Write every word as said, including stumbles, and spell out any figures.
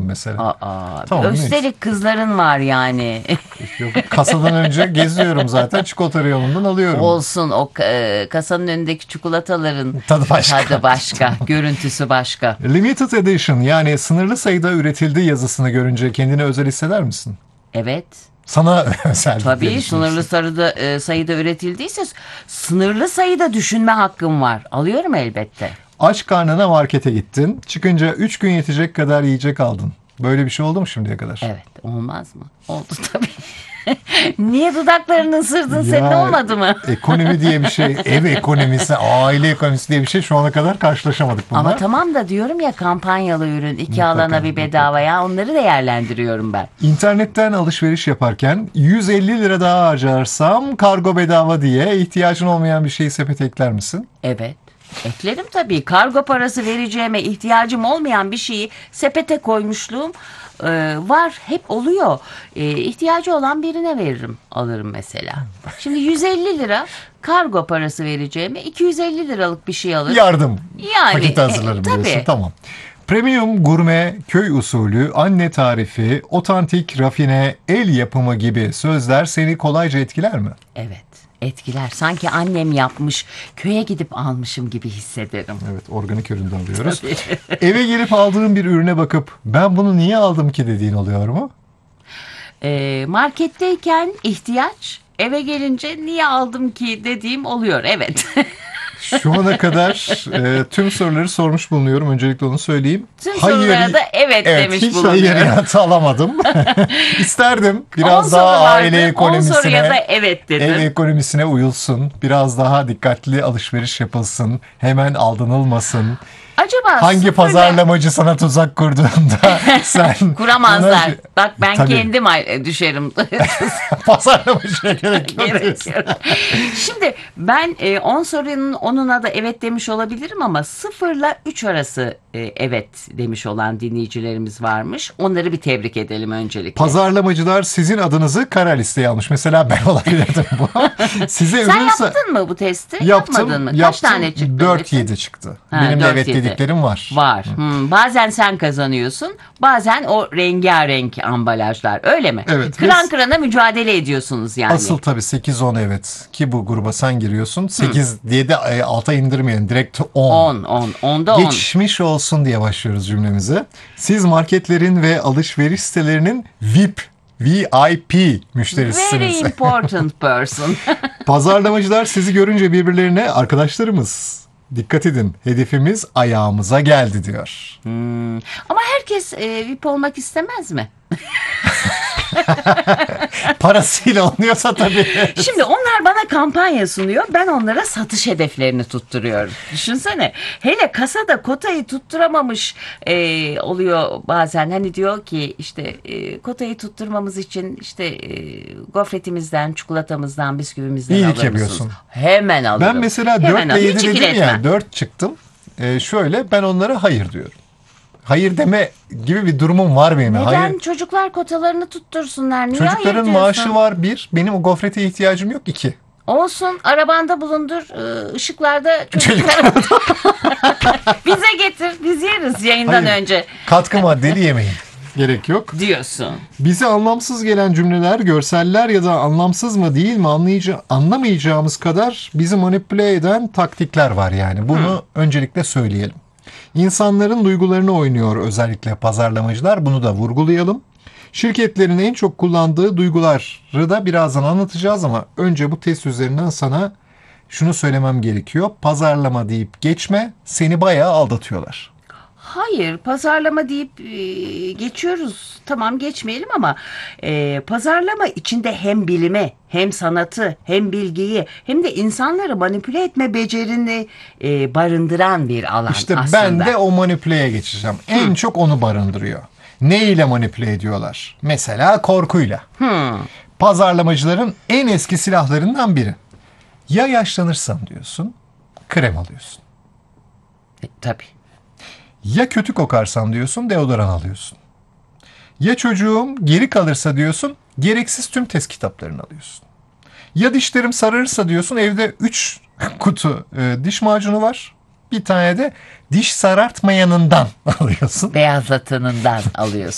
mesela. Aa, Tamam, üstelik neyse. kızların var yani. Yok, kasadan önce geziyorum zaten, çikolata reyonundan alıyorum. Olsun, o e, kasanın önündeki çikolataların Tadı başka. tadı başka, görüntüsü başka. Limited edition, yani sınırlı sayıda üretildi yazısını görünce kendini özel hisseder misin? Evet. Sana özel. Tabii sınırlı sayıda, e, sayıda üretildiyse sınırlı sayıda düşünme hakkım var. Alıyorum elbette. Aç karnına markete gittin. Çıkınca üç gün yetecek kadar yiyecek aldın. Böyle bir şey oldu mu şimdiye kadar? Evet, olmaz mı? Oldu tabii. Niye dudaklarını ısırdın, Ya, senin olmadı mı? Ekonomi diye bir şey, ev ekonomisi, aile ekonomisi diye bir şey şu ana kadar karşılaşamadık bunlar. Ama tamam da diyorum ya, kampanyalı ürün, iki Mutlaka, alana bir bedavaya, onları değerlendiriyorum ben. İnternetten alışveriş yaparken yüz elli lira daha harcarsam kargo bedava diye ihtiyacın olmayan bir şeyi sepete ekler misin? Evet. Eklerim tabii. Kargo parası vereceğime ihtiyacım olmayan bir şeyi sepete koymuşluğum e, var. Hep oluyor. E, ihtiyacı olan birine veririm. Alırım mesela. Şimdi yüz elli lira kargo parası vereceğime iki yüz elli liralık bir şey alırım. Yardım. Yani, Paketi hazırlarım e, diyorsun. tabii. Tamam. Premium, gurme, köy usulü, anne tarifi, otantik, rafine, el yapımı gibi sözler seni kolayca etkiler mi? Evet. Etkiler. Sanki annem yapmış, köye gidip almışım gibi hissederim. Evet, organik üründen alıyoruz. Eve gelip aldığın bir ürüne bakıp ben bunu niye aldım ki dediğin oluyor mu? E, marketteyken ihtiyaç, eve gelince niye aldım ki dediğim oluyor. Evet. Şu ana kadar e, tüm soruları sormuş bulunuyorum. Öncelikle onu söyleyeyim. Tüm sorulara da evet, evet demiş hiç bulunuyorum. hayır yanıtı alamadım. İsterdim biraz on daha soru vardı, aile on ekonomisine, soruya da evet dedim. ev ekonomisine uyulsun. Biraz daha dikkatli alışveriş yapılsın. Hemen aldanılmasın. Acaba Hangi sıfırla- pazarlamacı sana tuzak kurduğunda sen... kuramazlar. ona- Bak ben Tabii. kendim ay- düşerim. Pazarlamacıya gerek yok. Gerek yok. Şimdi ben e, on sorunun onuna da evet demiş olabilirim ama sıfırla üç arası e, evet demiş olan dinleyicilerimiz varmış. Onları bir tebrik edelim öncelikle. Pazarlamacılar sizin adınızı kara listeye almış. Mesela ben olabilirdim bu. Size Sen ürünse... yaptın mı bu testi? Yaptım. Yapmadın mı? Kaç yaptım. tane çıktı? dört yedi çıktı. Ha, Benim de dört evet yedi. dediklerim var. Var. Hmm, bazen sen kazanıyorsun. Bazen o rengarenk ambalajlar. Öyle mi? Evet. Kıran Biz- kırana mücadele ediyorsunuz yani. Asıl tabii sekiz on evet. Ki bu gruba sen giriyorsun. sekiz diye de e, alta indirmeyin. Direkt on. on. on. onda on. Geçmiş olsun diye başlıyoruz cümlemize. Siz marketlerin ve alışveriş sitelerinin V I P, V I P Very müşterisisiniz. important person. Pazarlamacılar sizi görünce birbirlerine arkadaşlarımız, dikkat edin, hedefimiz ayağımıza geldi diyor. Hmm. Ama herkes e, V I P olmak istemez mi? Parasıyla oluyorsa tabii. Şimdi onlar bana kampanya sunuyor. Ben onlara satış hedeflerini tutturuyorum. Düşünsene. Hele kasada kotayı tutturamamış e, oluyor bazen. Hani diyor ki işte e, kotayı tutturmamız için işte e, gofretimizden, çikolatamızdan, bisküvimizden İyilik alır mısınız? yapıyorsun. Hemen alırım. Ben mesela Hemen dört ile alırım. yedi Hiç dedim ikiletmem. ya, dört çıktım. Ee, şöyle ben onlara hayır diyorum. Hayır deme gibi bir durumum var benim. Neden Hayır. çocuklar kotalarını tuttursunlar? Niye hayır Çocukların diyorsun? maaşı var bir. Benim o gofrete ihtiyacım yok iki. Olsun, arabanda bulundur, ı, ışıklarda çocuklara bize getir, biz yeriz yayından Hayır. önce Katkı maddeli yemeyin. Gerek yok. diyorsun. Bize anlamsız gelen cümleler, görseller ya da anlamsız mı değil mi anlayıcı, anlamayacağımız kadar bizi manipüle eden taktikler var yani. Bunu öncelikle söyleyelim. İnsanların duygularını oynuyor özellikle pazarlamacılar. Bunu da vurgulayalım. Şirketlerin en çok kullandığı duyguları da birazdan anlatacağız ama önce bu test üzerinden sana şunu söylemem gerekiyor. Pazarlama deyip geçme, seni bayağı aldatıyorlar. Hayır, pazarlama deyip e, geçiyoruz. Tamam, geçmeyelim ama e, pazarlama içinde hem bilimi, hem sanatı, hem bilgiyi, hem de insanları manipüle etme becerini e, barındıran bir alan İşte aslında. ben de o manipüleye geçeceğim. En çok onu barındırıyor. Ne ile manipüle ediyorlar? Mesela korkuyla. Hmm. Pazarlamacıların en eski silahlarından biri. Ya yaşlanırsam diyorsun, krem alıyorsun. E, tabii. Ya kötü kokarsam diyorsun, deodoran alıyorsun. Ya çocuğum geri kalırsa diyorsun, gereksiz tüm test kitaplarını alıyorsun. Ya dişlerim sararırsa diyorsun, evde üç kutu e, diş macunu var. Bir tane de diş sarartmayanından alıyorsun. Beyazlatanından alıyorsun.